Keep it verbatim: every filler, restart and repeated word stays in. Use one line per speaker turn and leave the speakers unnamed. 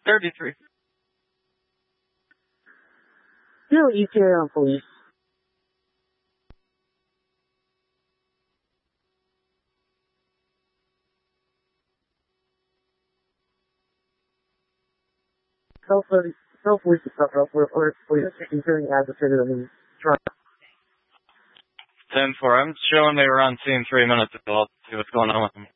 thirty-three.
Zero E carry on, police. Self self police is stuff up. We're we're we're just considering agitated on the truck.
ten four. I'm showing they were on scene three minutes ago. I'll see what's going on with them.